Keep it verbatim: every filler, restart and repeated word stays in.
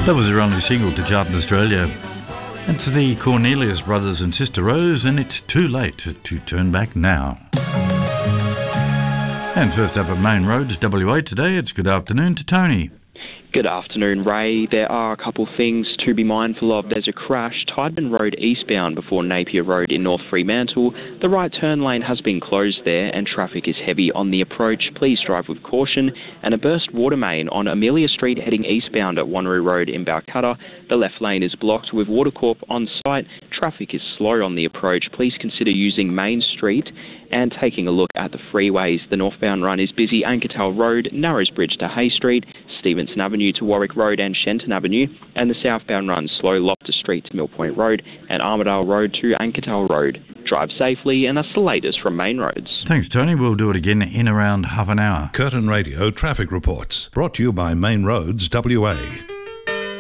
That was their only single to chart in Australia. It's the Cornelius Brothers and Sister Rose, and it's too late to, to turn back now. And first up at Main Roads, W A today, it's good afternoon to Tony. Good afternoon, Ray. There are a couple things to be mindful of. There's a crash, Tideman Road eastbound before Napier Road in North Fremantle. The right turn lane has been closed there and traffic is heavy on the approach. Please drive with caution. And a burst water main on Amelia Street heading eastbound at Wanneroo Road in Balcutta. The left lane is blocked with Watercorp on site. Traffic is slow on the approach. Please consider using Main Street and taking a look at the freeways. The northbound run is busy Ankertal Road, Narrows Bridge to Hay Street, Stevenson Avenue to Warwick Road and Shenton Avenue, and the southbound run slow Loftus Street to Mill Point Road and Armidale Road to Ankertal Road. Drive safely, and that's the latest from Main Roads. Thanks, Tony. We'll do it again in around half an hour. Curtin Radio Traffic Reports, brought to you by Main Roads W A.